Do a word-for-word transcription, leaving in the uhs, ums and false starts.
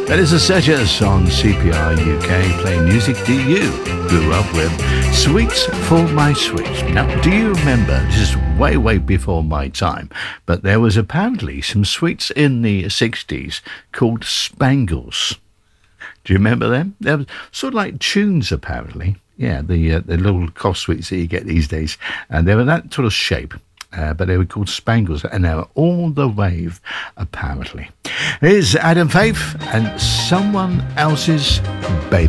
That is the Sedgers on C P R U K, playing music that you grew up with. Sweets for my sweets. Now, do you remember, this is way, way before my time, but there was apparently some sweets in the sixties called Spangles. Do you remember them? They were sort of like tunes, apparently. Yeah, the uh, the little cough sweets that you get these days. And they were that sort of shape. Uh, but they were called Spangles, and they were all the rave, apparently. Here's Adam Faith and Someone Else's Baby.